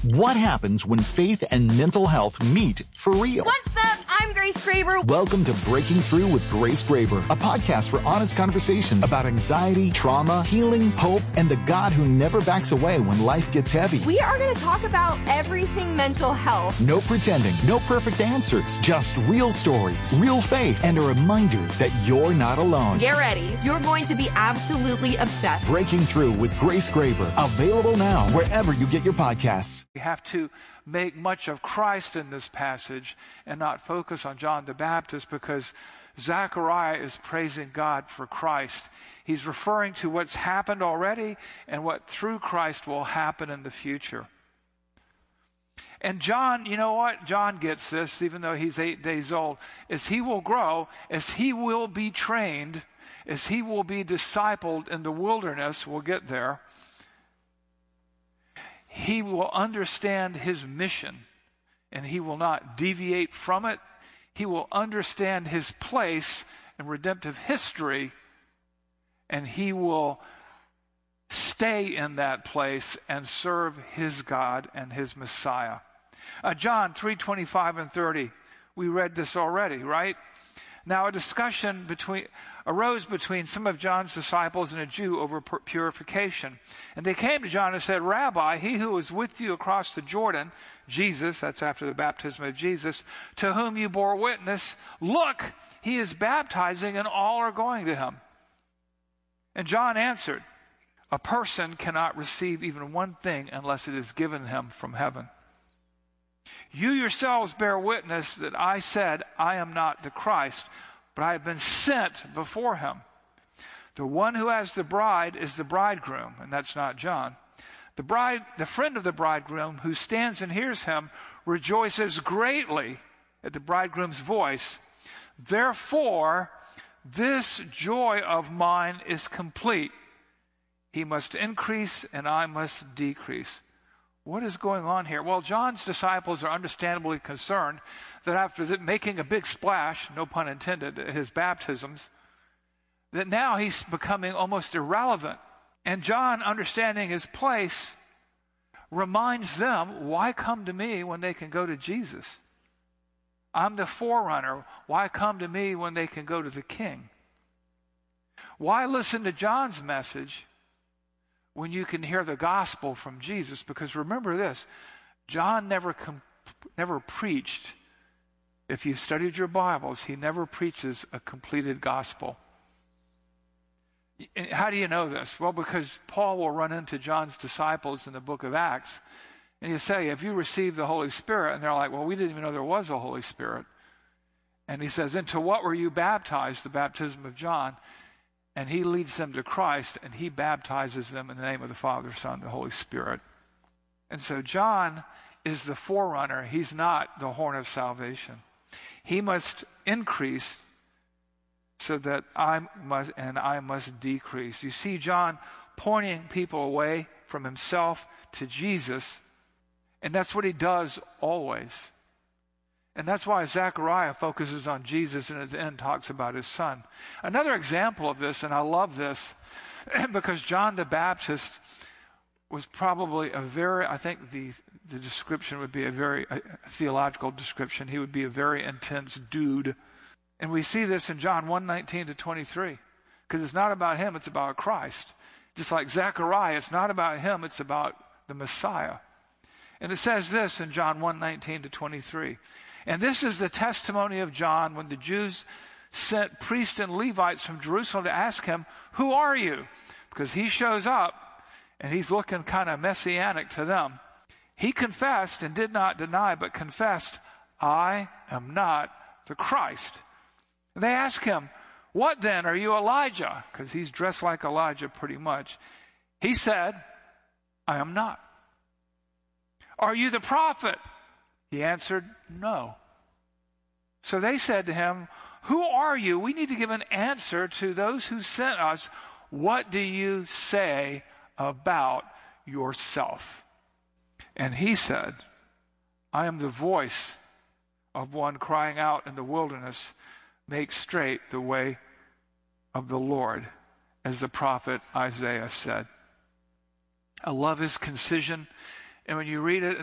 What happens when faith and mental health meet for real? What's up? I'm Grace Graber. Welcome to Breaking Through with Grace Graber, a podcast for honest conversations about anxiety, trauma, healing, hope, and the God who never backs away when life gets heavy. We are going to talk about everything mental health. No pretending, no perfect answers, just real stories, real faith, and a reminder that you're not alone. Get ready. You're going to be absolutely obsessed. Breaking Through with Grace Graber, available now wherever you get your podcasts. We have to make much of Christ in this passage and not focus on John the Baptist, because Zechariah is praising God for Christ. He's referring to what's happened already and what through Christ will happen in the future. And John, you know what? John gets this, even though he's 8 days old. As he will grow, as he will be trained, as he will be discipled in the wilderness, we'll get there, he will understand his mission, and he will not deviate from it. He will understand his place in redemptive history, and he will stay in that place and serve his God and his Messiah. John 3:25 and 30, we read this already, right? Now a discussion arose between some of John's disciples and a Jew over purification. And they came to John and said, "Rabbi, he who was with you across the Jordan," Jesus, that's after the baptism of Jesus, "to whom you bore witness, look, he is baptizing and all are going to him." And John answered, "A person cannot receive even one thing unless it is given him from heaven. You yourselves bear witness that I said, I am not the Christ, but I have been sent before him. The one who has the bride is the bridegroom," and that's not John. The friend of the bridegroom who stands and hears him rejoices greatly at the bridegroom's voice. Therefore, this joy of mine is complete. He must increase and I must decrease. What is going on here? Well, John's disciples are understandably concerned that after making a big splash, no pun intended, at his baptisms, that now he's becoming almost irrelevant. And John, understanding his place, reminds them, why come to me when they can go to Jesus? I'm the forerunner. Why come to me when they can go to the King? Why listen to John's message when you can hear the gospel from Jesus? Because remember this, John never preached. If you studied your Bibles, he never preaches a completed gospel. And how do you know this? Well, because Paul will run into John's disciples in the book of Acts, and he'll say, "Have you received the Holy Spirit?" And they're like, "Well, we didn't even know there was a Holy Spirit." And he says, "Into what were you baptized?" The baptism of John. And he leads them to Christ, and he baptizes them in the name of the Father, Son, and the Holy Spirit. And so John is the forerunner. He's not the horn of salvation. He must increase so that I must decrease. You see John pointing people away from himself to Jesus, and that's what he does always. And that's why Zechariah focuses on Jesus and at the end talks about his son. Another example of this, and I love this, because John the Baptist was probably I think the description would be a very theological description. He would be a very intense dude. And we see this in John 1:19 to 23. Because it's not about him, it's about Christ. Just like Zechariah, it's not about him, it's about the Messiah. And it says this in John 1:19 to 23. "And this is the testimony of John when the Jews sent priests and Levites from Jerusalem to ask him, 'Who are you?' Because he shows up and he's looking kind of messianic to them. He confessed and did not deny, but confessed, 'I am not the Christ.' And they ask him, 'What then? Are you Elijah?' Because he's dressed like Elijah pretty much. He said, 'I am not.' 'Are you the prophet?' He answered, 'No.' So they said to him, 'Who are you? We need to give an answer to those who sent us. What do you say about yourself?' And he said, 'I am the voice of one crying out in the wilderness, make straight the way of the Lord,' as the prophet Isaiah said." I love his concision. And when you read it